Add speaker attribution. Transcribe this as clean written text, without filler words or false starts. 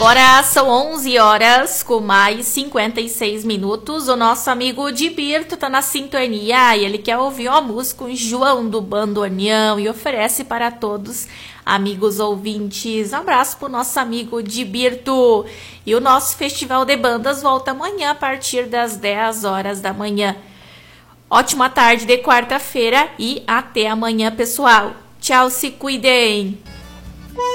Speaker 1: Agora são 11 horas com mais 56 minutos. O nosso amigo Dibirto tá na sintonia e ele quer ouvir uma música com João do Bandoneão e oferece para todos, amigos ouvintes. Um abraço pro nosso amigo Dibirto. E o nosso Festival de Bandas volta amanhã a partir das 10 horas da manhã. Ótima tarde de quarta-feira e até amanhã, pessoal. Tchau, se cuidem.